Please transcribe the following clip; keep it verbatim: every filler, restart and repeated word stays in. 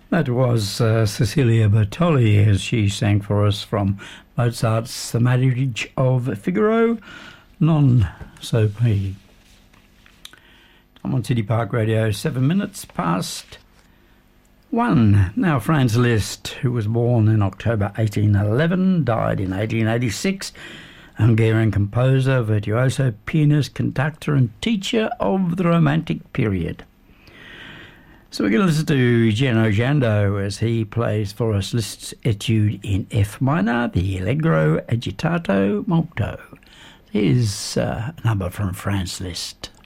That was uh, Cecilia Bertoli as she sang for us from Mozart's The Marriage of Figaro, non so P. I'm on City Park Radio, seven minutes past one. Now, Franz Liszt, who was born in October eighteen eleven, died in eighteen eighty-six, Hungarian composer, virtuoso, pianist, conductor and teacher of the Romantic period. So we're going to listen to Geno Jando as he plays for us Liszt's Etude in F minor, the Allegro agitato molto. Here's uh, a number from Franz Liszt.